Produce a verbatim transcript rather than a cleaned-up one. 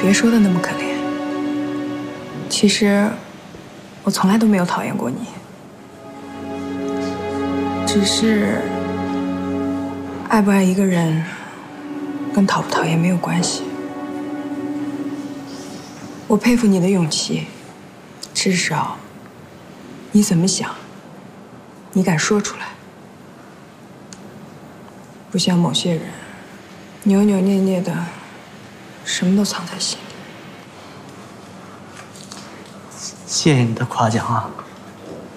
别说的那么可怜。其实，我从来都没有讨厌过你，只是爱不爱一个人，跟讨不讨厌没有关系。我佩服你的勇气，至少你怎么想，你敢说出来，不像某些人，扭扭捏捏的，什么都藏在心里。 谢谢你的夸奖啊。